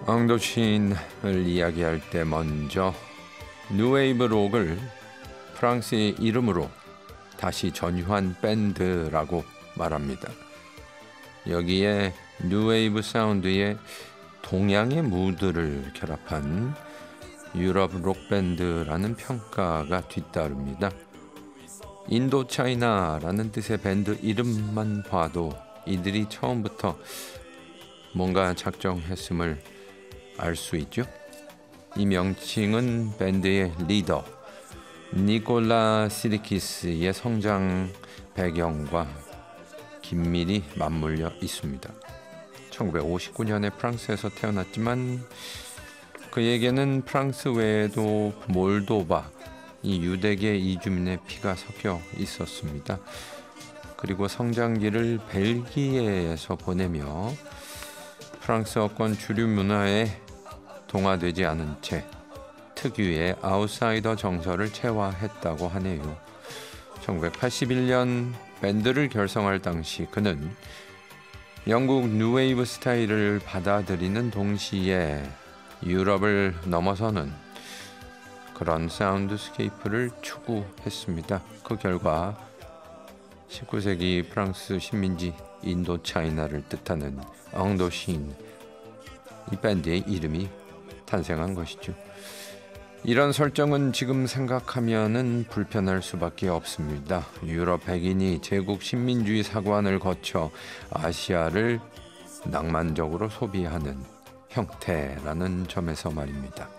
앙도신을 이야기할 때 먼저 뉴웨이브 록을 프랑스의 이름으로 다시 전유한 밴드라고 말합니다. 여기에 뉴웨이브 사운드의 동양의 무드를 결합한 유럽 록밴드라는 평가가 뒤따릅니다. 인도차이나라는 뜻의 밴드 이름만 봐도 이들이 처음부터 뭔가 작정했음을 알 수 있죠. 이 명칭은 밴드의 리더 니콜라 시리키스의 성장 배경과 긴밀히 맞물려 있습니다. 1959년에 프랑스에서 태어났지만 그에게는 프랑스 외에도 몰도바, 이 유대계 이주민의 피가 섞여 있었습니다. 그리고 성장기를 벨기에에서 보내며 프랑스어권 주류 문화에 동화되지 않은 채 특유의 아웃사이더 정서를 체화했다고 하네요. 1981년 밴드를 결성할 당시 그는 영국 뉴웨이브 스타일을 받아들이는 동시에 유럽을 넘어서는 그런 사운드스케이프를 추구했습니다. 그 결과 19세기 프랑스 식민지 인도차이나를 뜻하는 앙도신, 이 밴드의 이름이 탄생한 것이죠. 이런 설정은 지금 생각하면은 불편할 수밖에 없습니다. 유럽 백인이 제국 식민주의 사관을 거쳐 아시아를 낭만적으로 소비하는 형태라는 점에서 말입니다.